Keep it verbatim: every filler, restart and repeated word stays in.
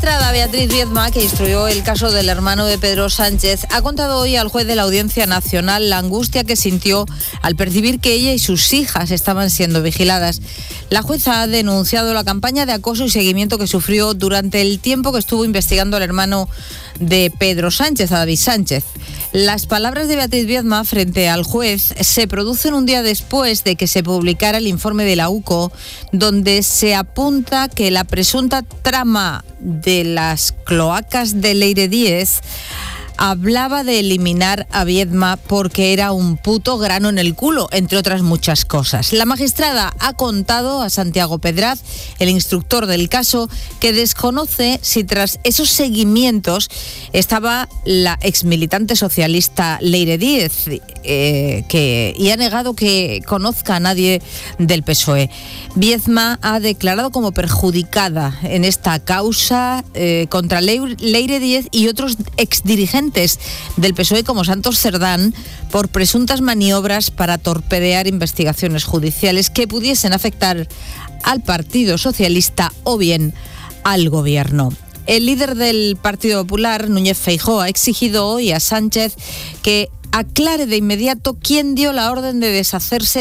magistrada Beatriz Viedma, que instruyó el caso del hermano de Pedro Sánchez, ha contado hoy al juez de la Audiencia Nacional la angustia que sintió al percibir que ella y sus hijas estaban siendo vigiladas. La jueza ha denunciado la campaña de acoso y seguimiento que sufrió durante el tiempo que estuvo investigando al hermano de Pedro Sánchez, a David Sánchez. Las palabras de Beatriz Viedma frente al juez se producen un día después de que se publicara el informe de la U C O, donde se apunta que la presunta trama de las cloacas de Leire Díez hablaba de eliminar a Viedma porque era un puto grano en el culo, entre otras muchas cosas. La magistrada ha contado a Santiago Pedraz, el instructor del caso, que desconoce si tras esos seguimientos estaba la exmilitante socialista Leire Díez, eh, que, y ha negado que conozca a nadie del P S O E. Viedma ha declarado como perjudicada en esta causa eh, contra Leire Díez y otros exdirigentes del P S O E como Santos Cerdán por presuntas maniobras para torpedear investigaciones judiciales que pudiesen afectar al Partido Socialista o bien al Gobierno. El líder del Partido Popular, Núñez Feijóo, ha exigido hoy a Sánchez que aclare de inmediato quién dio la orden de deshacerse